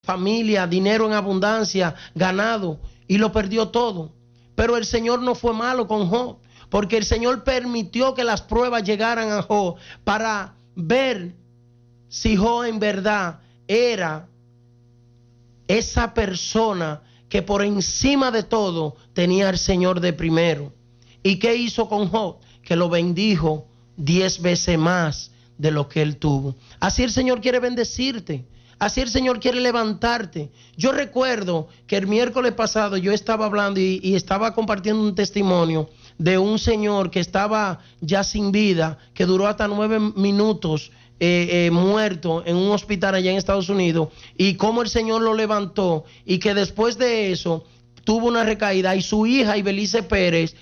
familia, dinero en abundancia, ganado, y lo perdió todo. Pero el Señor no fue malo con Job, porque el Señor permitió que las pruebas llegaran a Job para ver si Job en verdad era esa persona que por encima de todo tenía al Señor de primero. ¿Y qué hizo con Job? Que lo bendijo 10 veces más de lo que él tuvo. Así el Señor quiere bendecirte. Así el Señor quiere levantarte. Yo recuerdo que el miércoles pasado yo estaba hablando y estaba compartiendo un testimonio de un señor que estaba ya sin vida, que duró hasta 9 minutos muerto en un hospital allá en Estados Unidos, y cómo el Señor lo levantó, y que después de eso tuvo una recaída, y su hija Ibelice Pérez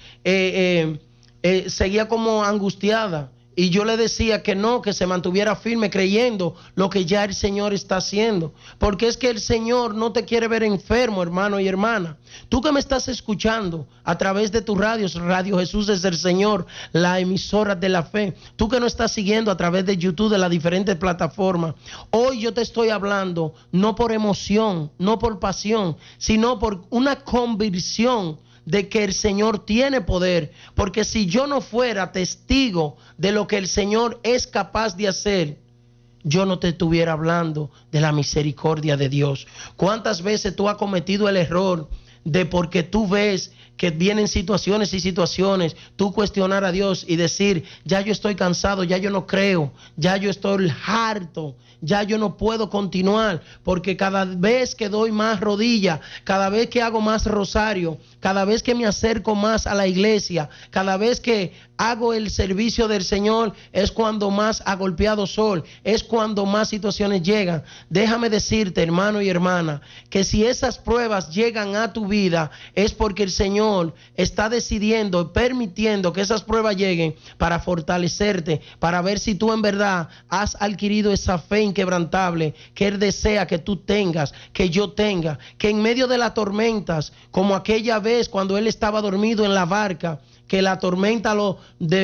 seguía como angustiada. Y yo le decía que no, que se mantuviera firme creyendo lo que ya el Señor está haciendo. Porque es que el Señor no te quiere ver enfermo, hermano y hermana. Tú que me estás escuchando a través de tus radios, Radio Jesús es el Señor, la emisora de la fe. Tú que no estás siguiendo a través de YouTube, de las diferentes plataformas. Hoy yo te estoy hablando no por emoción, no por pasión, sino por una convicción de que el Señor tiene poder, porque si yo no fuera testigo de lo que el Señor es capaz de hacer, yo no te estuviera hablando de la misericordia de Dios. ¿Cuántas veces tú has cometido el error de, porque tú ves que vienen situaciones y situaciones, tú cuestionar a Dios y decir, ya yo estoy cansado, ya yo no creo, ya yo estoy harto, ya yo no puedo continuar, porque cada vez que doy más rodillas, cada vez que hago más rosario, cada vez que me acerco más a la iglesia, cada vez que hago el servicio del Señor, es cuando más ha golpeado sol, es cuando más situaciones llegan. Déjame decirte, hermano y hermana, que si esas pruebas llegan a tu vida, es porque el Señor está decidiendo, permitiendo que esas pruebas lleguen para fortalecerte, para ver si tú en verdad has adquirido esa fe inquebrantable que Él desea que tú tengas, que yo tenga, que en medio de las tormentas, como aquella vez cuando Él estaba dormido en la barca, que la tormenta lo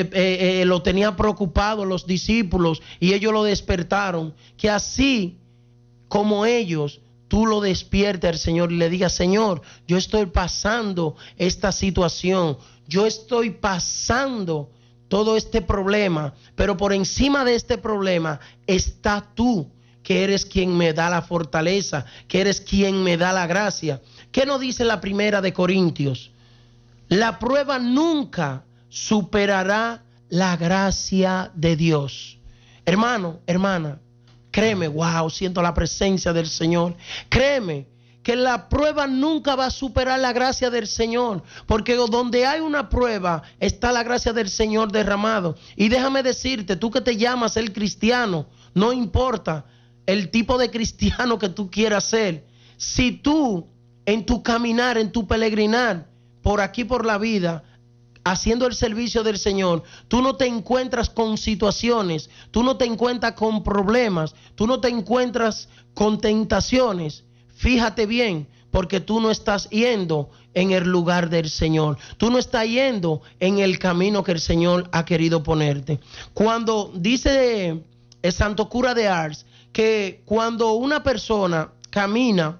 tenía preocupado los discípulos y ellos lo despertaron, que así como ellos, tú lo despiertes al Señor y le digas, Señor, yo estoy pasando esta situación, yo estoy pasando todo este problema, pero por encima de este problema está tú, que eres quien me da la fortaleza, que eres quien me da la gracia. ¿Qué nos dice la primera de Corintios? La prueba nunca superará la gracia de Dios. Hermano, hermana, créeme, wow, siento la presencia del Señor. Créeme que la prueba nunca va a superar la gracia del Señor, porque donde hay una prueba está la gracia del Señor derramado. Y déjame decirte, tú que te llamas el cristiano, no importa el tipo de cristiano que tú quieras ser, si tú en tu caminar, en tu peregrinar por aquí por la vida, haciendo el servicio del Señor, tú no te encuentras con situaciones, tú no te encuentras con problemas, tú no te encuentras con tentaciones, fíjate bien, porque tú no estás yendo en el lugar del Señor, tú no estás yendo en el camino que el Señor ha querido ponerte. Cuando dice el santo cura de Ars que cuando una persona camina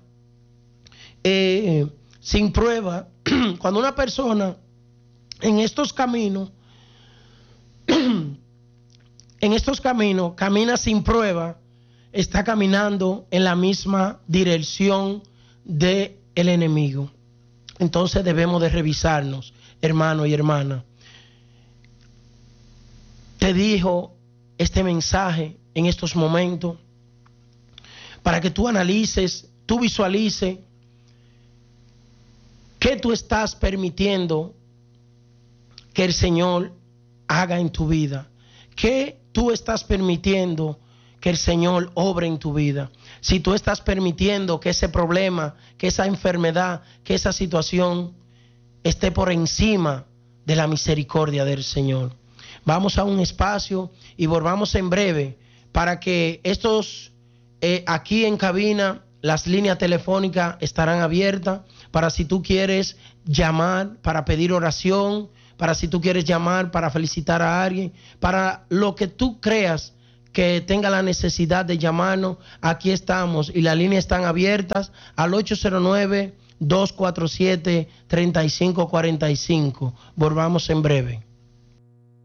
sin prueba, cuando una persona en estos caminos camina sin prueba, está caminando en la misma dirección del enemigo. Entonces debemos de revisarnos, hermano y hermana. Te dijo este mensaje en estos momentos para que tú analices, tú visualices qué tú estás permitiendo que el Señor haga en tu vida. ¿Qué tú estás permitiendo que el Señor obre en tu vida? Si tú estás permitiendo que ese problema, que esa enfermedad, que esa situación esté por encima de la misericordia del Señor. Vamos a un espacio y volvamos en breve para que aquí en cabina, las líneas telefónicas estarán abiertas para si tú quieres llamar, para pedir oración, para si tú quieres llamar, para felicitar a alguien, para lo que tú creas que tenga la necesidad de llamarnos, aquí estamos y las líneas están abiertas al 809-247-3545. Volvamos en breve.